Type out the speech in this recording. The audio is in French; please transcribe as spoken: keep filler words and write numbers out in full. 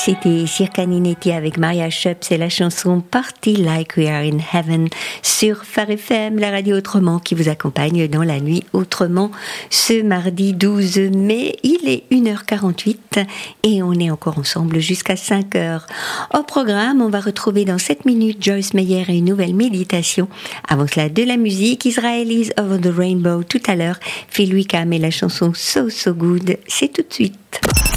C'était Circa Ninetti avec Maria Schupp, c'est la chanson Party Like We Are in Heaven sur Phare F M, la radio autrement qui vous accompagne dans la nuit autrement. Ce mardi douze mai, il est une heure quarante-huit et on est encore ensemble jusqu'à cinq heures. Au programme, on va retrouver dans sept minutes Joyce Meyer et une nouvelle méditation. Avant cela, de la musique, Israelis Over the Rainbow tout à l'heure, Phil Wickham et la chanson So So Good, c'est tout de suite.